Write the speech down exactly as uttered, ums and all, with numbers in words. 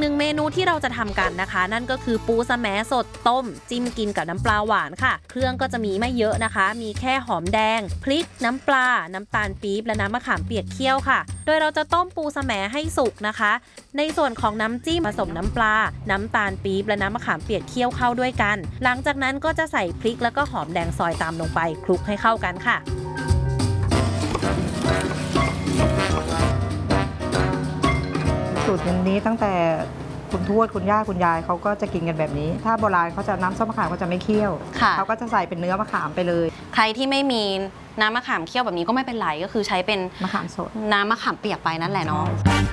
นึ่งเมนูที่เราจะทำกันนะคะนั่นก็คือปูสะแหมสดต้มจิ้มกินกับน้ำปลาหวานค่ะเครื่องก็จะมีไม่เยอะนะคะมีแค่หอมแดงพริกน้ำปลาน้ำตาลปี๊บและน้ำมะขามเปียกเคี่ยวค่ะโดยเราจะต้มปูสะแหมให้สุกนะคะในส่วนของน้ำจิ้มผสมน้ำปลาน้ำตาลปี๊บและน้ำมะขามเปียกเคี่ยวเข้าด้วยกันหลังจากนั้นก็จะใส่พริกแล้วก็หอมแดงซอยตามลงไปคลุกให้เข้ากันค่ะสูตรนี้ตั้งแต่คุณทวดคุณย่าคุณยายเขาก็จะกินกันแบบนี้ถ้าโบราณเขาจะน้ำส้มมะขามเขาจะไม่เคี่ยวเขาก็จะใส่เป็นเนื้อมะขามไปเลยใครที่ไม่มีน้ำมะขามเคี่ยวแบบนี้ก็ไม่เป็นไรก็คือใช้เป็นมะขามสดน้ำมะขามเปียกไปนั่นแหละเนาะ